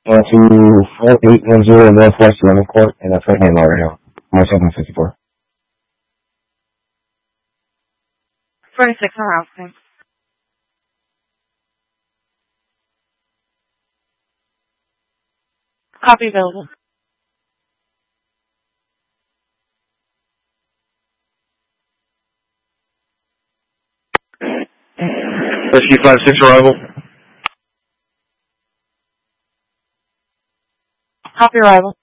To 4810 Northwest 11th Court, and that's right hand Lauderdale. March 754. 26 around, thanks. Copy available. Rescue 5-6 arrival. Copy arrival.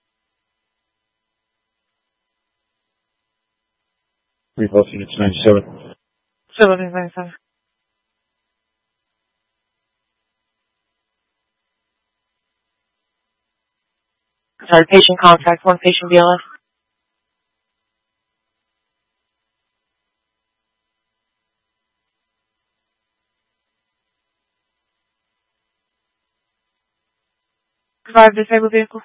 Repulse units 97. 97. Sorry, patient contact, one patient BLS. Drive disabled vehicle.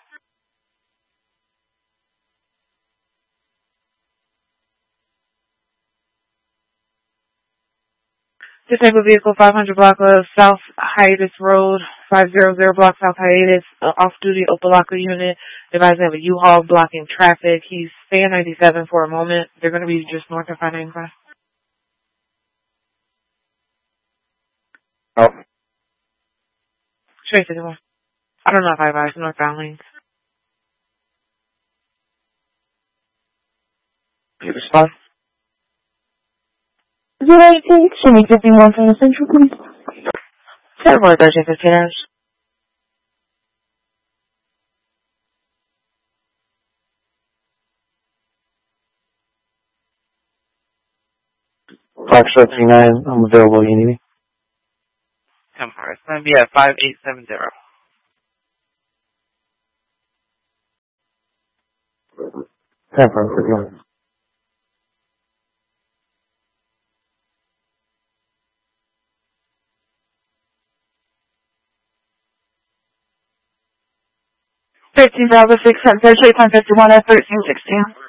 Disabled vehicle 500 block of South Hiatus Road, 500 block South Hiatus, off-duty Opalaka unit. Advised they have a U-Haul blocking traffic. He's staying 97 for a moment. They're going to be just north of 595. Oh. Straight to the north. I don't know if I advise northbound lanes. You respond? 086, show me 51 from the central, please. 7 13, 15 hours. Foxtrot 39, I'm available, you need me? 10 4. It's going to be at 5870. 10 for 51. $13,638.51 at 1316.